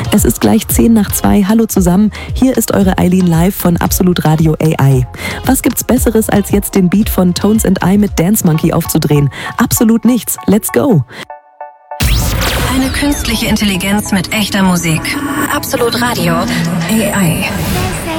Es ist gleich 1:10. Hallo zusammen, hier ist eure Eileen live von Absolut Radio AI. Was gibt's Besseres, als jetzt den Beat von Tones and I mit Dance Monkey aufzudrehen? Absolut nichts. Let's go! Eine künstliche Intelligenz mit echter Musik. Absolut Radio AI.